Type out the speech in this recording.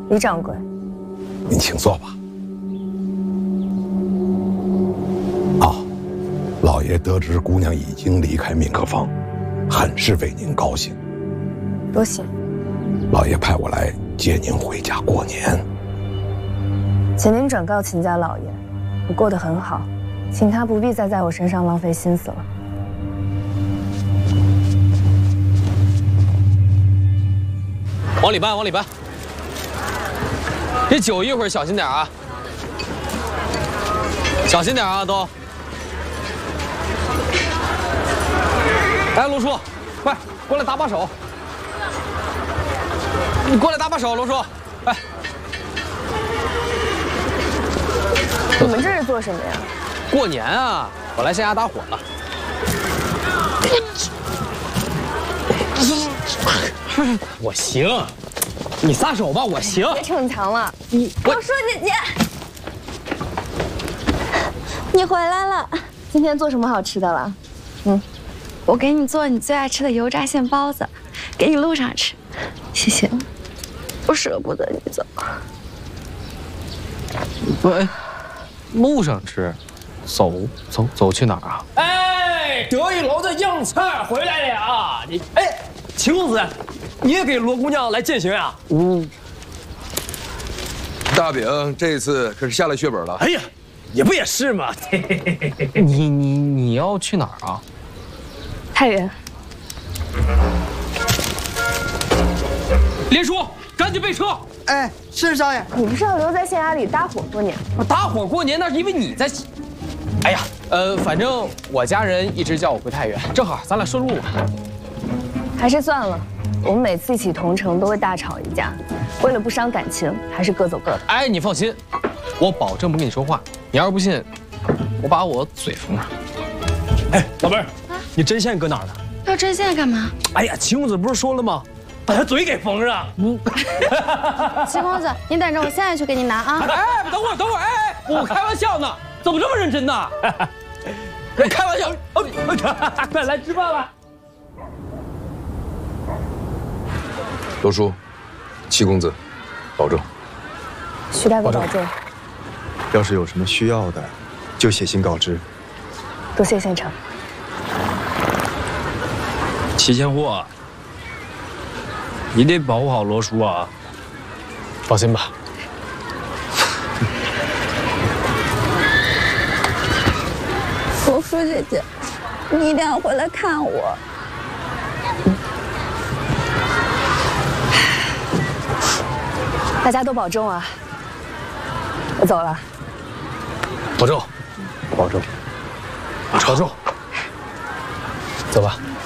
李掌柜， 您请坐吧。老爷得知姑娘已经离开敏客坊，很是为您高兴。 多谢。 老爷派我来接您回家过年。 请您转告秦家老爷，我过得很好，请他不必再在我身上浪费心思了。 往里搬，往里搬。这酒一会儿小心点啊，小心点啊，都。哎，罗叔，快过来搭把手！你过来搭把手，罗叔，哎。 你们这是做什么呀？ 过年啊，我来县衙搭伙了。我行，你撒手吧，我行。 别逞强了， 罗叔姐姐，你回来了。 今天做什么好吃的了？ 我给你做你最爱吃的油炸馅包子，给你路上吃。 谢谢。 我舍不得你走。 不，哎，路上吃，走去哪儿啊？ 哎，德一楼的硬菜回来了啊！你哎，秦公子，你也给罗姑娘来践行呀？ 大饼这次可是下了血本了。 哎呀，也不也是嘛。 你要去哪儿啊？ 太原。 连叔，赶紧备车！ 哎，是少爷。 你不是要留在县衙里搭伙过年吗？ 搭伙过年那是因为你在。哎呀，反正我家人一直叫我回太原，正好咱俩顺路嘛。 还是算了，我们每次一起同城都会大吵一架，为了不伤感情，还是各走各的。 哎，你放心，我保证不跟你说话。你要是不信，我把我嘴封上。 哎，老妹儿，你针线搁哪儿呢？ 要针线干嘛？ 哎呀，秦公子不是说了吗？把他嘴给缝上。 齐公子，你等着，我现在去给你拿啊！ 哎，等会儿，哎，我开玩笑呢，怎么这么认真呢？开玩笑， 快来吃饭了。 罗叔，齐公子，保重。 徐大哥保重。 要是有什么需要的，就写信告知。 多谢县城。 齐千户，你得保护好罗叔啊。 放心吧。 罗叔姐姐，你一定要回来看我。 大家都保重啊！我走了。 保重， 保重。 保重。走吧。